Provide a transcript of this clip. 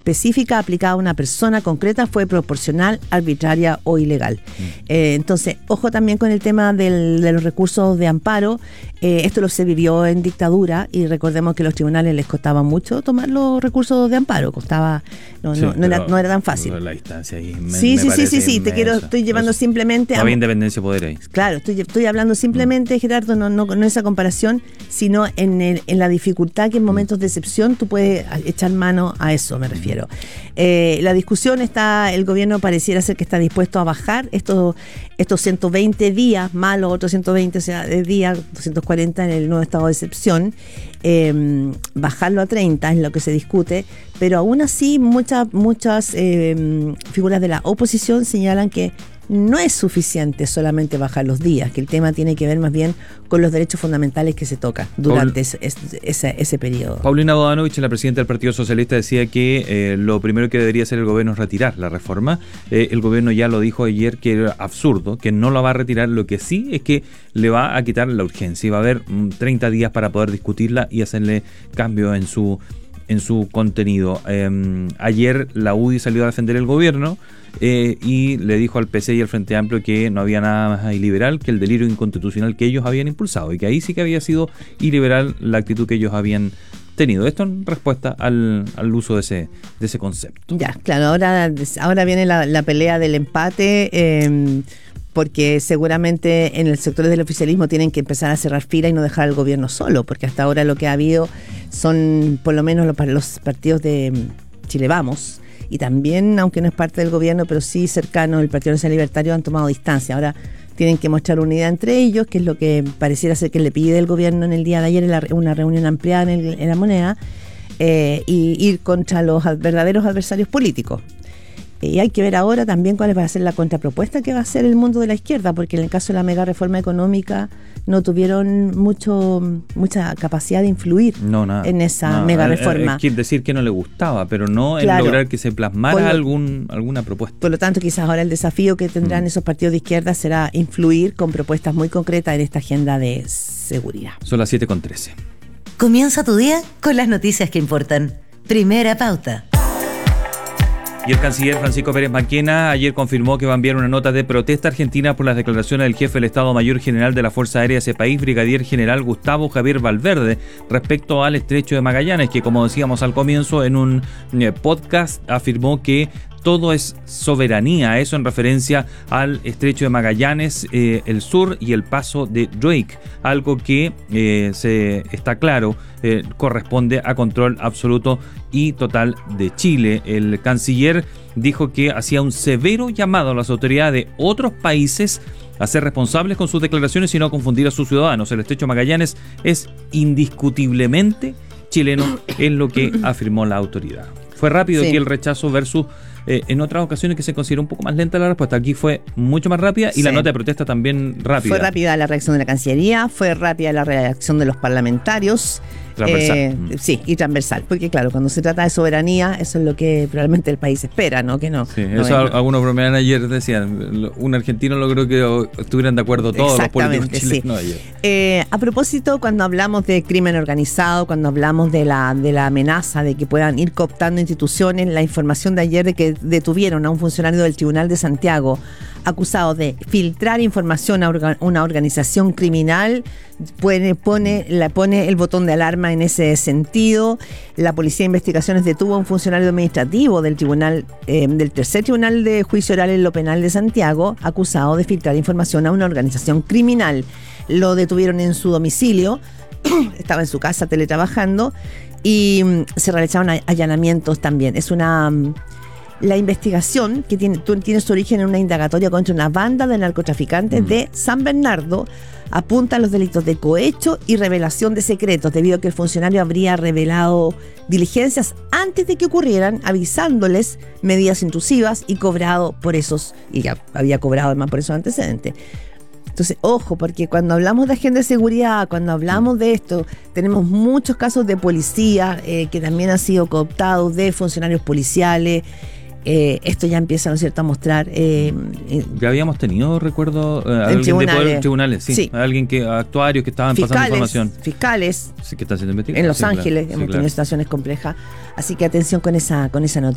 específica aplicada a una persona concreta fue proporcional, arbitraria o ilegal. Entonces, ojo también con el tema de los recursos de amparo. Esto se vivió en dictadura y recordemos que a los tribunales les costaba mucho tomar los recursos de amparo. No era tan fácil. La distancia ahí sí. Estoy llevando simplemente... No había independencia de poder ahí. Claro, estoy hablando simplemente, Gerardo, no en esa comparación, sino en la dificultad que en momentos de excepción tú puedes echar mano a eso, me refiero. La discusión está, el gobierno pareciera ser que está dispuesto a bajar estos 120 días, más los otros 120 días, 240 en el nuevo estado de excepción, bajarlo a 30 es lo que se discute, pero aún así muchas figuras de la oposición señalan que no es suficiente solamente bajar los días, que el tema tiene que ver más bien con los derechos fundamentales que se tocan durante ese periodo. Paulina Bodanovich, la presidenta del Partido Socialista, decía que lo primero que debería hacer el gobierno es retirar la reforma. El gobierno ya lo dijo ayer que era absurdo, que no la va a retirar. Lo que sí es que le va a quitar la urgencia y va a haber 30 días para poder discutirla y hacerle cambio en su contenido. Ayer la UDI salió a defender el gobierno y le dijo al PC y al Frente Amplio que no había nada más iliberal que el delirio inconstitucional que ellos habían impulsado y que ahí sí que había sido iliberal la actitud que ellos habían tenido. Esto en respuesta al uso de ese concepto. Ya, claro, ahora viene la pelea del empate, porque seguramente en el sector del oficialismo tienen que empezar a cerrar fila y no dejar al gobierno solo, porque hasta ahora lo que ha habido son por lo menos los partidos de Chile Vamos, y también, aunque no es parte del gobierno, pero sí cercano, el Partido Nacional Libertario han tomado distancia. Ahora tienen que mostrar unidad entre ellos, que es lo que pareciera ser que le pide el gobierno en el día de ayer, en una reunión ampliada en la Moneda, y ir contra los verdaderos adversarios políticos. Y hay que ver ahora también cuál va a ser la contrapropuesta que va a hacer el mundo de la izquierda, porque en el caso de la mega reforma económica no tuvieron mucha capacidad de influir en esa mega reforma. Es decir que no le gustaba, pero no en lograr que se plasmara alguna propuesta. Por lo tanto, quizás ahora el desafío que tendrán esos partidos de izquierda será influir con propuestas muy concretas en esta agenda de seguridad. Son las 7:13. Comienza tu día con las noticias que importan. Primera pauta. Y el canciller Francisco Pérez Marquena ayer confirmó que va a enviar una nota de protesta argentina por las declaraciones del jefe del Estado Mayor General de la Fuerza Aérea de ese país, brigadier general Gustavo Javier Valverde, respecto al estrecho de Magallanes, que, como decíamos al comienzo en un podcast, afirmó que todo es soberanía, eso en referencia al estrecho de Magallanes, el sur y el paso de Drake, algo que está claro, corresponde a control absoluto y total de Chile. El canciller dijo que hacía un severo llamado a las autoridades de otros países a ser responsables con sus declaraciones y no confundir a sus ciudadanos. El estrecho de Magallanes es indiscutiblemente chileno, es lo que afirmó la autoridad. Fue rápido aquí el rechazo versus en otras ocasiones que se consideró un poco más lenta la respuesta. Aquí fue mucho más rápida y la nota de protesta también rápida. Fue rápida la reacción de la Cancillería, fue rápida la reacción de los parlamentarios. Transversal. Sí, y transversal, porque claro, cuando se trata de soberanía, eso es lo que probablemente el país espera, ¿no? Que no. Sí, eso algunos bromeaban ayer, decían, un argentino logró que estuvieran de acuerdo todos los políticos chilenos. Sí. A propósito, cuando hablamos de crimen organizado, cuando hablamos de la amenaza de que puedan ir cooptando instituciones, la información de ayer de que detuvieron a un funcionario del Tribunal de Santiago acusado de filtrar información a una organización criminal, pone el botón de alarma en ese sentido. La Policía de Investigaciones detuvo a un funcionario administrativo del tribunal, del tercer tribunal de juicio oral en lo penal de Santiago, acusado de filtrar información a una organización criminal. Lo detuvieron en su domicilio, estaba en su casa teletrabajando, y se realizaron allanamientos también. La investigación, que tiene su origen en una indagatoria contra una banda de narcotraficantes de San Bernardo, apunta a los delitos de cohecho y revelación de secretos, debido a que el funcionario habría revelado diligencias antes de que ocurrieran, avisándoles medidas intrusivas y cobrado por esos, y ya había cobrado además por esos antecedentes. Entonces, ojo, porque cuando hablamos de agenda de seguridad, cuando hablamos de esto, tenemos muchos casos de policía que también han sido cooptados, de funcionarios policiales. Esto ya empieza, ¿no es cierto?, a mostrar. Ya habíamos tenido, recuerdo, alguien de poder tribunales, alguien actuarios que estaban pasando información. Fiscales. Sí, que están siendo investigados. En Los Ángeles hemos tenido situaciones complejas. Así que atención con esa noticia.